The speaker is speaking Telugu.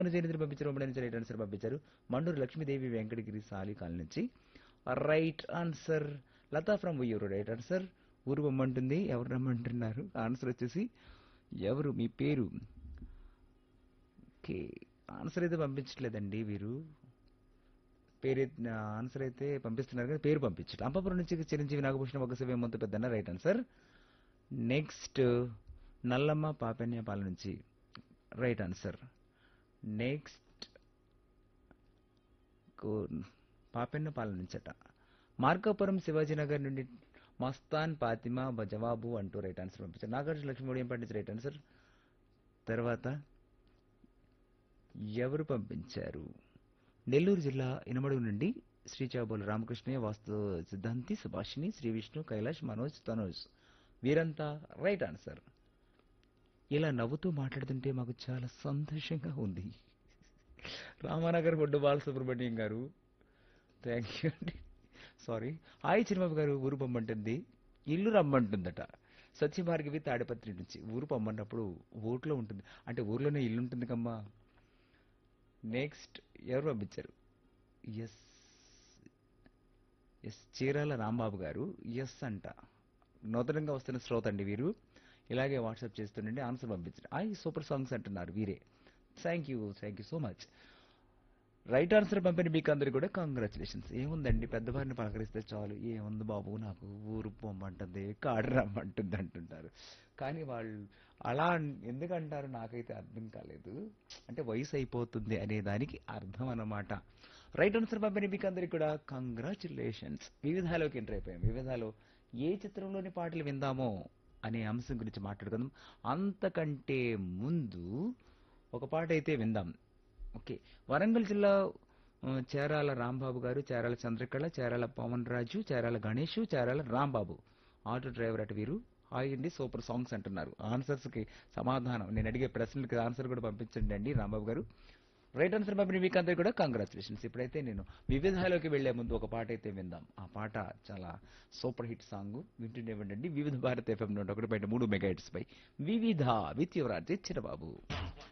జయనిద్ర పంపించారు, ఉమ్మడి నుంచి రైట్ ఆన్సర్ పంపించారు. మండూరు లక్ష్మీదేవి వెంకటగిరి సాలి కాలనీ నుంచి right answer. Lata from Uyyuru right answer. ఊరు బొమ్మంటుంది, ఎవరు రమ్మంటున్నారు? ఆన్సర్ వచ్చేసి ఎవరు, మీ పేరు? ఓకే, ఆన్సర్ అయితే పంపించట్లేదండి వీరు. పేరు ఆన్సర్ అయితే పంపిస్తున్నారు కానీ పేరు పంపించట్లేదు. అంపాపురం నుంచి చిరంజీవి నాగభూషణ ఒకసే మొత్తం పెద్దన్న రైట్ ఆన్సర్. నెక్స్ట్ నల్లమ్మ పాపెన్యపాల నుంచి right answer. Next పాపెన్నపాల నుంచట. Markapuram Shivaji Nagar నుండి మస్తాన్ ఫాతిమా జవాబు అంటూ రైట్ ఆన్సర్ పంపించారు. నాగార్జున లక్ష్మీ ఏం పండించి రైట్ ఆన్సర్. తర్వాత ఎవరు పంపించారు? నెల్లూరు జిల్లా ఇనమడుగు నుండి శ్రీచాబోలు రామకృష్ణయ్య, వాస్తు సిద్ధాంతి, సుభాషిణి, శ్రీ విష్ణు, కైలాష్, మనోజ్, తనోజ్ వీరంతా రైట్ ఆన్సర్. ఇలా నవ్వుతూ మాట్లాడుతుంటే మాకు చాలా సంతోషంగా ఉంది. రామానగర్ బొడ్డు బాలసుబ్రహ్మణ్యం గారు థ్యాంక్ యూ అండి. సారీ. హాయ్ చిరుబాబు గారు, ఊరు పొమ్మంటుంది, ఇల్లు రమ్మంటుందట. సత్యభార్గవి తాడిపత్రి నుంచి ఊరు పొమ్మన్నప్పుడు ఊర్లో ఉంటుంది అంటే ఊర్లోనే ఇల్లు ఉంటుంది కమ్మా. నెక్స్ట్ ఎవరు పంపించారు? ఎస్ ఎస్ చీరాల రాంబాబు గారు ఎస్ అంట. నూతనంగా వస్తున్న శ్రోత అండి వీరు. ఇలాగే వాట్సాప్ చేస్తుండండి, ఆన్సర్ పంపించండి. సూపర్ సాంగ్స్ అంటున్నారు వీరే. Thank you so much. Right answer పంపిన మీకు అందరు కూడా కంగ్రాచులేషన్స్. ఏముందండి, పెద్దవారిని పలకరిస్తే చాలు. ఏముంది బాబు, నాకు ఊరు పొమ్మంటుంది, కాడు రమ్మంటుంది అంటుంటారు. కానీ వాళ్ళు అలా ఎందుకంటారు నాకైతే అర్థం కాలేదు. అంటే వయసు అయిపోతుంది అనే దానికి అర్థం అన్నమాట. రైట్ ఆన్సర్ పంపిన మీకు అందరికి కూడా కంగ్రాచులేషన్స్. వివిధాలోకి ఎంటర్ అయిపోయాం. వివిధాలో ఏ చిత్రంలోని పాటలు విందామో అనే అంశం గురించి మాట్లాడుకుందాం. అంతకంటే ముందు ఒక పాట అయితే విందాం. ఓకే, వరంగల్ జిల్లా చేరాల రాంబాబు గారు, చేరాల చంద్రకళ, చేరాల పవన్ రాజు, చేరాల గణేష్, చేరాల రాంబాబు ఆటో డ్రైవర్ అటు వీరు. హాయ్ అండి, సూపర్ సాంగ్స్ అంటున్నారు. ఆన్సర్స్ కి సమాధానం, నేను అడిగే ప్రశ్నలకి ఆన్సర్ కూడా పంపించండి అండి రాంబాబు గారు. రైట్ ఆన్సర్ పంపిన మీకు అందరికీ కూడా కంగ్రాచులేషన్స్. ఇప్పుడైతే నేను వివిధాలోకి వెళ్లే ముందు ఒక పాట అయితే విందాం. ఆ పాట చాలా సూపర్ హిట్ సాంగ్, వింటుండే ఉండండి. వివిధ భారత్ FM 101.3 మెగాహెర్ట్జ్ పై వివిధ విత్ యువరాజ్ చిరబాబు.